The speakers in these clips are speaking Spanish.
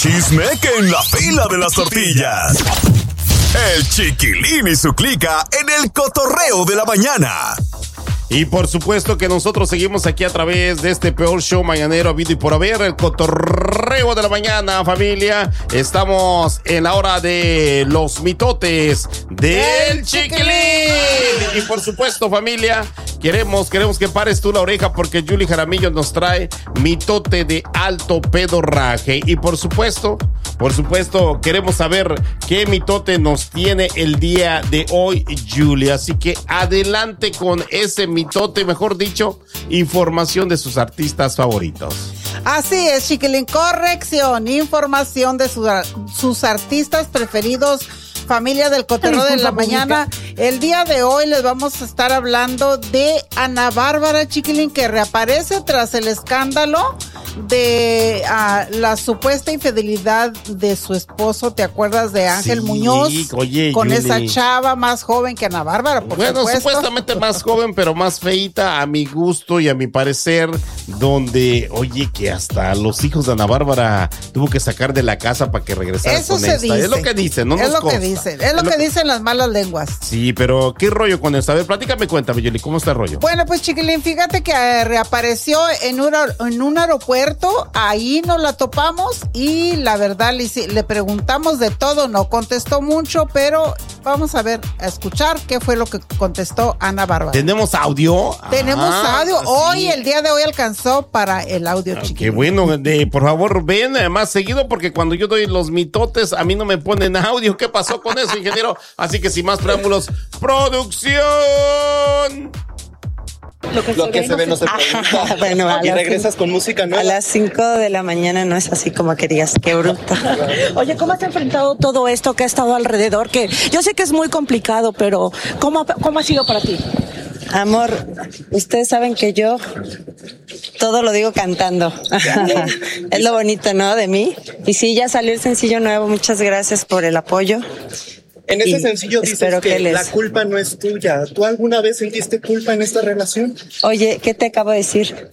chisme que en la fila de las tortillas. El Chiquilín y su clica en el cotorreo de la mañana. Y por supuesto que nosotros seguimos aquí a través de este peor show mañanero habido y por haber, el cotorreo de la mañana, familia. Estamos en la hora de los mitotes del Chiquilín. Y por supuesto, familia, queremos que pares tú la oreja porque Julie Jaramillo nos trae mitote de alto pedorraje. Y por supuesto, queremos saber qué mitote nos tiene el día de hoy, Julie. Así que adelante con ese mitote, mejor dicho, información de sus artistas favoritos. Así es, Chiquilín, corrección, información de sus artistas preferidos. Familia del cotorreo de la mañana, el día de hoy les vamos a estar hablando de Ana Bárbara, Chiquilín, que reaparece tras el escándalo de la supuesta infidelidad de su esposo. ¿Te acuerdas de Ángel Muñoz? Oye, con Julie, esa chava más joven que Ana Bárbara, por supuesto. Supuestamente más joven, pero más feita a mi gusto y a mi parecer, donde, oye, que hasta los hijos de Ana Bárbara tuvo que sacar de la casa para que regresara eso con se esta. dice. Es lo que dicen, no es nos lo consta. que dicen. Es lo que dicen las malas lenguas. Sí, pero ¿qué rollo con esto? A ver, platícame, cuéntame, Yoli, ¿cómo está el rollo? Bueno, pues, Chiquilín, fíjate que reapareció en un aeropuerto. Ahí nos la topamos y la verdad le preguntamos de todo. No contestó mucho, pero vamos a escuchar qué fue lo que contestó Ana Bárbara. ¿Tenemos audio? Tenemos audio. Sí. El día de hoy alcanzó para el audio, Chiquilín. Qué bueno. Por favor, ven más seguido porque cuando yo doy los mitotes, a mí no me ponen audio. ¿Qué pasó con eso, ingeniero? Así que sin más preámbulos, ¡producción! Lo que se ve no se pregunta. Bueno, y regresas con música nueva. A las 5 de la mañana no es así como querías, qué bruta. Oye, ¿cómo has enfrentado todo esto que ha estado alrededor? Que yo sé que es muy complicado, pero ¿cómo ha sido para ti? Amor, ustedes saben que yo todo lo digo cantando. Es lo bonito, ¿no? De mí. Y sí, ya salió el sencillo nuevo. Muchas gracias por el apoyo. En ese sencillo dices que la culpa no es tuya. ¿Tú alguna vez sentiste culpa en esta relación? Oye, ¿qué te acabo de decir?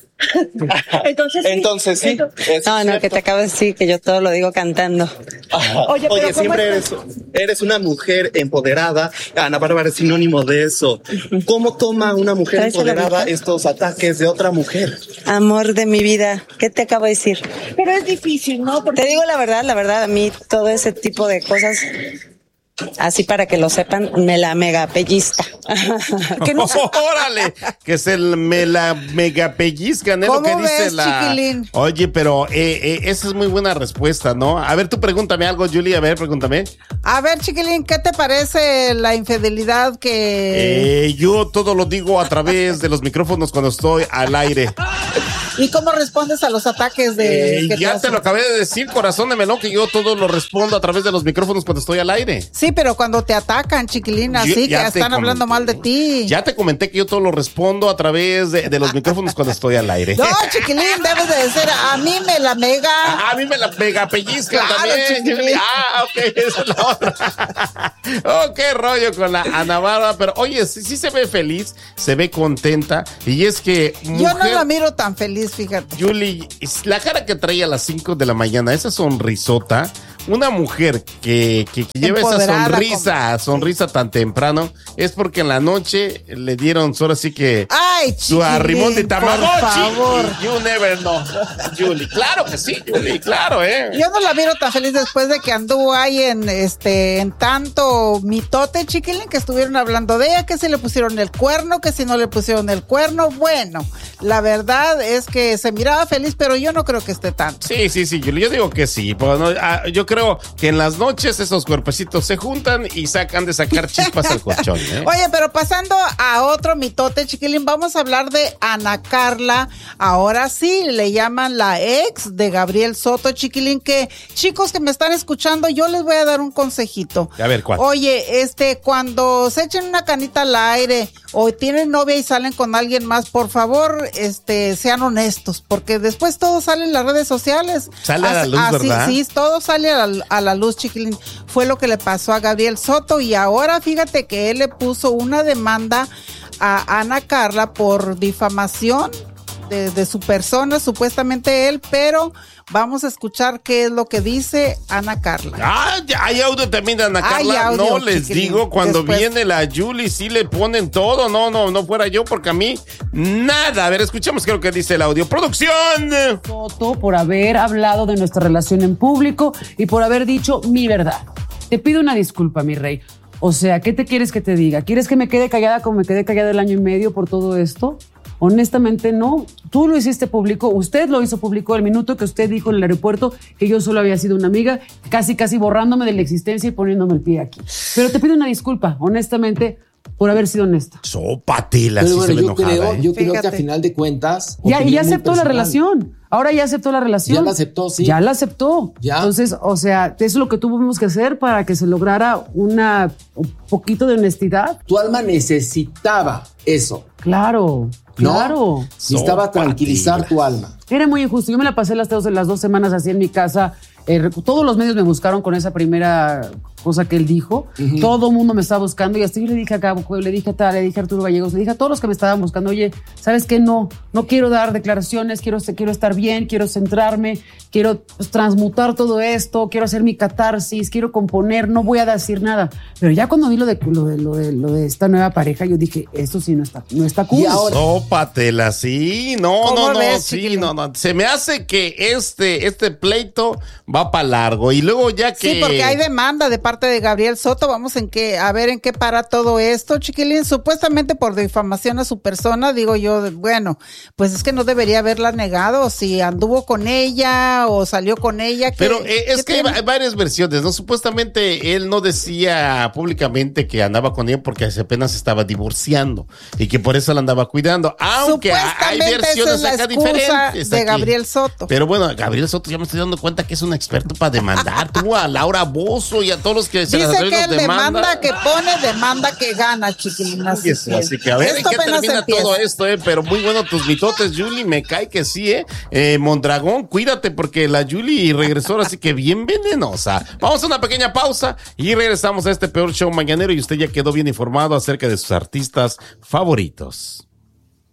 Entonces sí. No, que te acabo de decir que yo todo lo digo cantando. Oye, siempre eres una mujer empoderada. Ana Bárbara es sinónimo de eso. ¿Cómo toma una mujer empoderada estos ataques de otra mujer? Amor de mi vida, ¿qué te acabo de decir? Pero es difícil, ¿no? Te digo la verdad, a mí todo ese tipo de cosas, así para que lo sepan, me la mega pellizca. Que no, órale, que se me la mega pellizcan, es lo que dice Chiquilín? Oye, pero esa es muy buena respuesta, ¿no? A ver, tú pregúntame algo, Julie, pregúntame. A ver, Chiquilín, ¿qué te parece la infidelidad que...? Yo todo lo digo a través de los micrófonos cuando estoy al aire. ¿Y cómo respondes a los ataques de...? Ya te lo acabé de decir, corazón de melón, que yo todo lo respondo a través de los micrófonos cuando estoy al aire. Sí, pero cuando te atacan, Chiquilín, así que están hablando mal de ti. Ya te comenté que yo todo lo respondo a través de los micrófonos cuando estoy al aire. No, Chiquilín, debes de decir, a mí me la mega... A mí me la mega pellizcan, claro, también. Chiquilín. Ok, esa es la otra. Oh, qué rollo con la Ana Bárbara, pero oye, sí se ve feliz, se ve contenta, y es que... Yo no la miro tan feliz, fíjate. Julie, la cara que trae a las 5 de la mañana, esa sonrisota, una mujer que lleva esa sonrisa tan temprano, es porque en la noche le dieron ahora sí que su arrimón de Tamagotchi. Por favor. You never know, Julie. Claro que sí, Julie, claro, Yo no la miro tan feliz después de que anduvo ahí en tanto mitote, Chiquilín, que estuvieron hablando de ella, que si le pusieron el cuerno, que si no le pusieron el cuerno. Bueno, la verdad es que se miraba feliz, pero yo no creo que esté tanto. Sí, Julie, yo digo que sí. Pues no, yo creo que en las noches esos cuerpecitos se juntan y han de sacar chispas al colchón, Oye, pero pasando a otro mitote, Chiquilín, vamos a hablar de Ana Carla. Ahora sí, le llaman la ex de Gabriel Soto, Chiquilín, que chicos que me están escuchando, yo les voy a dar un consejito. A ver, ¿cuál? Oye, cuando se echen una canita al aire o tienen novia y salen con alguien más, por favor, sean honestos, porque después todo sale en las redes sociales. Sale a la luz, ¿verdad? Sí, todo sale a la luz, Chiquilín. Fue lo que le pasó a Gabriel Soto y ahora fíjate que él le puso una demanda a Ana Carla por difamación de su persona, supuestamente él, pero vamos a escuchar qué es lo que dice Ana Carla. Ya, hay audio también de Ana Carla. Audio, no les digo, cuando después viene la Julie sí le ponen todo. No fuera yo, porque a mí nada. A ver, escuchemos qué es lo que dice el audio. ¡Producción! Soto, por haber hablado de nuestra relación en público y por haber dicho mi verdad. Te pido una disculpa, mi rey. O sea, ¿qué te quieres que te diga? ¿Quieres que me quede callada como me quedé callada el año y medio por todo esto? Honestamente, no. Tú lo hiciste público, usted lo hizo público el minuto que usted dijo en el aeropuerto que yo solo había sido una amiga, casi borrándome de la existencia y poniéndome el pie aquí. Pero te pido una disculpa, honestamente, por haber sido honesta. Sópatela, pero sí bueno, se ve enojada. Yo creo que a final de cuentas... Ya aceptó la relación. Ahora ya aceptó la relación. Ya la aceptó, sí. Ya la aceptó. Ya. Entonces, o sea, eso es lo que tuvimos que hacer para que se lograra un poquito de honestidad. Tu alma necesitaba eso. Claro. ¿No? Claro. Necesitaba tranquilizar tu alma. Era muy injusto. Yo me la pasé las 2 semanas así en mi casa. Todos los medios me buscaron con esa primera cosa que él dijo. Uh-huh. Todo el mundo me estaba buscando y hasta yo le dije a Cabo, le dije a Arturo Gallegos, le dije a todos los que me estaban buscando, oye, ¿sabes qué? No quiero dar declaraciones, quiero estar bien, quiero centrarme, quiero transmutar todo esto, quiero hacer mi catarsis, quiero componer, no voy a decir nada. Pero ya cuando vi lo de esta nueva pareja, yo dije, esto sí no está cool. Y ahora, sópatela, sí, no. Se me hace que este pleito va para largo y luego ya que... Sí, porque hay demanda de parte de Gabriel Soto. Vamos a ver en qué para todo esto, chiquilín. Supuestamente por difamación a su persona, digo yo, bueno, pues es que no debería haberla negado, si anduvo con ella o salió con ella. Pero es que hay varias versiones, ¿no? Supuestamente él no decía públicamente que andaba con ella porque apenas estaba divorciando y que por eso la andaba cuidando, aunque hay versiones esa es acá la excusa diferentes de aquí. Gabriel Soto. Pero bueno, Gabriel Soto ya me estoy dando cuenta que es un experto para demandar. Tú a Laura Bozzo y a todos los que se dice las que él demanda que pone, demanda que gana, chiquilín. Así que a ver en qué termina todo esto, pero muy bueno tus mitotes, Julie, me cae que sí, Mondragón, cuídate porque la Julie regresó así que bien venenosa. Vamos a una pequeña pausa y regresamos a este peor show mañanero y usted ya quedó bien informado acerca de sus artistas favoritos.